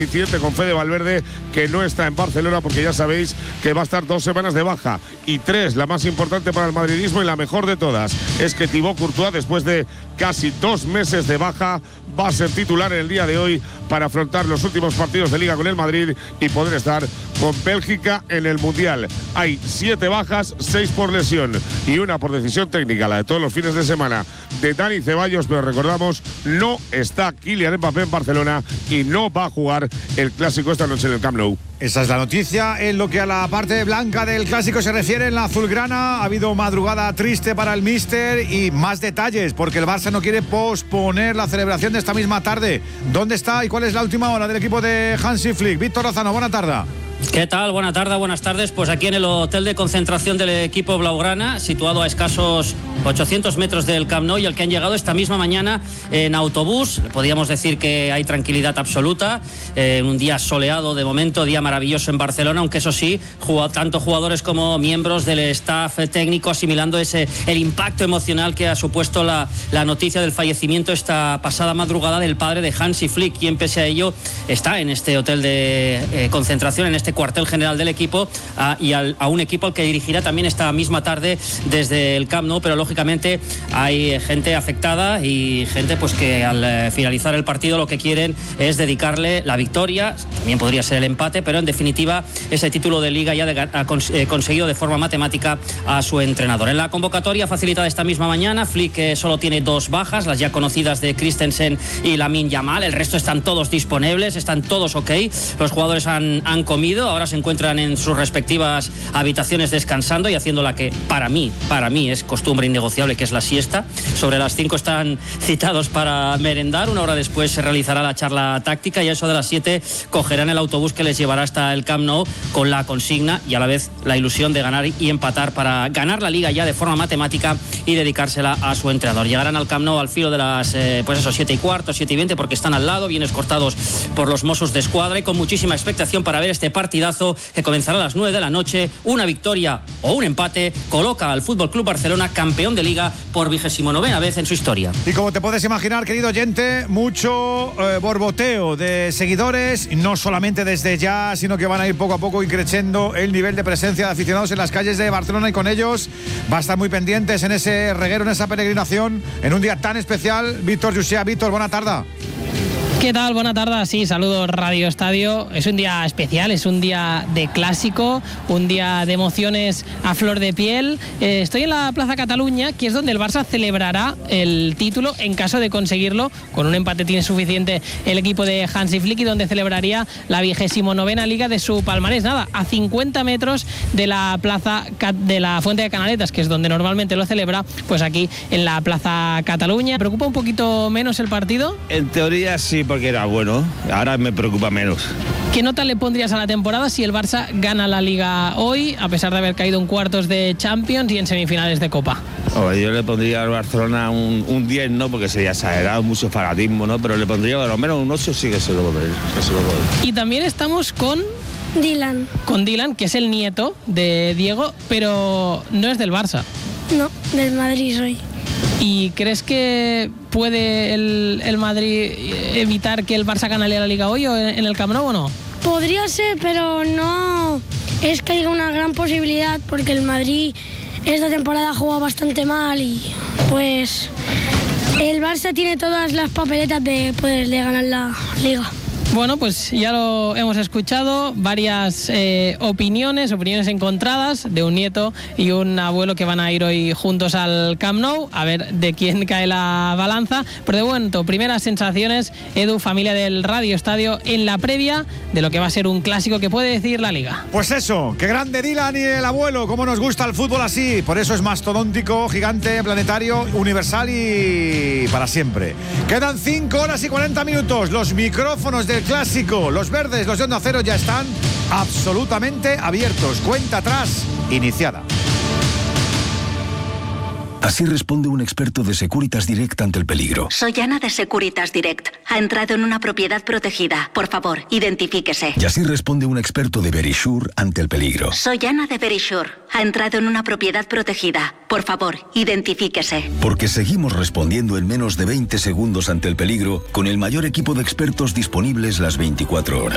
con Fede Valverde, que no está en Barcelona porque ya sabéis que va a estar 2 semanas de baja, y 3, la más importante para el madridismo y la mejor de todas, es que Thibaut Courtois, después de casi 2 meses de baja, va a ser titular en el día de hoy para afrontar los últimos partidos de Liga con el Madrid y poder estar con Bélgica en el Mundial. Hay 7 bajas, 6 por lesión y 1 por decisión técnica, la de todos los fines de semana, de Dani Ceballos, pero recordamos, no está Kylian Mbappé en Barcelona y no va a jugar el Clásico esta noche en el Camp Nou. Esa es la noticia. En lo que a la parte blanca del Clásico se refiere, en la azulgrana ha habido madrugada triste para el míster y más detalles, porque el Barça no quiere posponer la celebración de esta misma tarde. ¿Dónde está y cuál es la última hora del equipo de Hansi Flick? Víctor Lozano, buena tarde. ¿Qué tal? Buenas tardes. Pues aquí en el hotel de concentración del equipo blaugrana, situado a escasos 800 metros del Camp Nou, y al que han llegado esta misma mañana en autobús. Podríamos decir que hay tranquilidad absoluta, un día soleado de momento, día maravilloso en Barcelona, aunque eso sí, tanto jugadores como miembros del staff técnico asimilando el impacto emocional que ha supuesto la noticia del fallecimiento esta pasada madrugada del padre de Hansi Flick, quien pese a ello está en este hotel de concentración, en este cuartel general del equipo, y a un equipo al que dirigirá también esta misma tarde desde el Camp Nou. Pero lógicamente hay gente afectada y gente pues que al finalizar el partido lo que quieren es dedicarle la victoria, también podría ser el empate, pero en definitiva ese título de Liga ya conseguido de forma matemática a su entrenador. En la convocatoria facilitada esta misma mañana, Flick solo tiene 2 bajas, las ya conocidas de Christensen y Lamine Yamal. El resto están todos disponibles, están todos ok. Los jugadores han comido, ahora se encuentran en sus respectivas habitaciones descansando y haciendo la que para mí es costumbre innegociable, que es la siesta. Sobre las 5 están citados para merendar. 1 hora después se realizará la charla táctica y a eso de las 7 cogerán el autobús que les llevará hasta el Camp Nou con la consigna y a la vez la ilusión de ganar y empatar para ganar la Liga ya de forma matemática y dedicársela a su entrenador. Llegarán al Camp Nou al filo de las 7:15, 7:20, porque están al lado, bien escortados por los Mossos de Escuadra, y con muchísima expectación para ver este partidazo que comenzará a las 9 de la noche. Una victoria o un empate coloca al FC Barcelona campeón de Liga por 29ª vez en su historia. Y como te puedes imaginar, querido oyente, mucho borboteo de seguidores, no solamente desde ya, sino que van a ir poco a poco increciendo el nivel de presencia de aficionados en las calles de Barcelona, y con ellos va a estar muy pendientes en ese reguero, en esa peregrinación, en un día tan especial. Víctor Jussià. Víctor, buena tarde. ¿Qué tal? Buena tarde, sí, saludos Radio Estadio. Es un día especial, es un día de clásico, un día de emociones a flor de piel. Estoy en la Plaza Cataluña, que es donde el Barça celebrará el título en caso de conseguirlo. Con un empate tiene suficiente el equipo de Hansi Flick, y donde celebraría la 29ª Liga de su palmarés. Nada, a 50 metros de la plaza de la Fuente de Canaletas, que es donde normalmente lo celebra, pues aquí en la Plaza Cataluña. ¿Preocupa un poquito menos el partido? En teoría sí, porque era bueno, ahora me preocupa menos. ¿Qué nota le pondrías a la temporada si el Barça gana la Liga hoy, a pesar de haber caído en cuartos de Champions y en semifinales de Copa? Yo le pondría al Barcelona un 10, no, porque sería exagerado, mucho fanatismo, ¿no? Pero le pondría a lo menos un 8, sí que se lo podría. Y también estamos con Dylan. Con Dylan, que es el nieto de Diego, pero no es del Barça. No, del Madrid soy. ¿Y crees que puede el Madrid evitar que el Barça gane la Liga hoy o en el Camp Nou o no? Podría ser, pero no es que haya una gran posibilidad, porque el Madrid esta temporada ha jugado bastante mal y pues el Barça tiene todas las papeletas de poderle ganar la Liga. Bueno, pues ya lo hemos escuchado, varias opiniones encontradas de un nieto y un abuelo que van a ir hoy juntos al Camp Nou, a ver de quién cae la balanza. Pero de momento, primeras sensaciones, Edu, familia del Radio Estadio, en la previa de lo que va a ser un clásico que puede decidir la Liga. Pues eso, qué grande Dylan y el abuelo, cómo nos gusta el fútbol así, por eso es mastodóntico, gigante, planetario, universal y para siempre. Quedan 5 horas y 40 minutos, los micrófonos del clásico, los verdes, los de Onda Cero ya están absolutamente abiertos. Cuenta atrás iniciada. Así responde un experto de Securitas Direct ante el peligro. Soy Ana de Securitas Direct. Ha entrado en una propiedad protegida. Por favor, identifíquese. Y así responde un experto de Verisure ante el peligro. Soy Ana de Verisure. Ha entrado en una propiedad protegida. Por favor, identifíquese. Porque seguimos respondiendo en menos de 20 segundos ante el peligro, con el mayor equipo de expertos disponibles las 24 horas.